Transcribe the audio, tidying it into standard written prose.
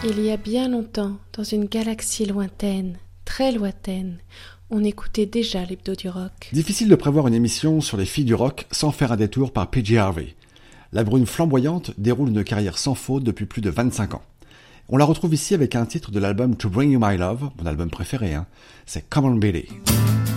Il y a bien longtemps, dans une galaxie lointaine, très lointaine, on écoutait déjà l'hebdo du rock. Difficile de prévoir une émission sur les filles du rock sans faire un détour par PJ Harvey. La brune flamboyante déroule une carrière sans faute depuis plus de 25 ans. On la retrouve ici avec un titre de l'album To Bring You My Love, mon album préféré, c'est Come On Billy.